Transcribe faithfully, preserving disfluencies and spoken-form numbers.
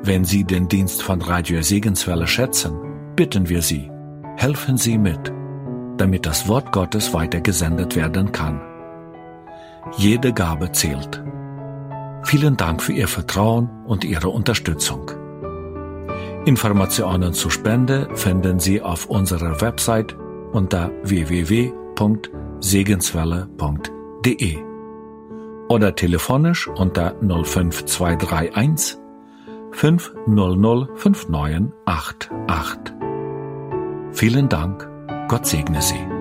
Wenn Sie den Dienst von Radio Segenswelle schätzen, bitten wir Sie, helfen Sie mit, damit das Wort Gottes weitergesendet werden kann. Jede Gabe zählt. Vielen Dank für Ihr Vertrauen und Ihre Unterstützung. Informationen zur Spende finden Sie auf unserer Website unter w w w punkt segenswelle punkt d e oder telefonisch unter null fünf zwei drei eins fünf null null fünf neun acht acht. Vielen Dank, Gott segne Sie.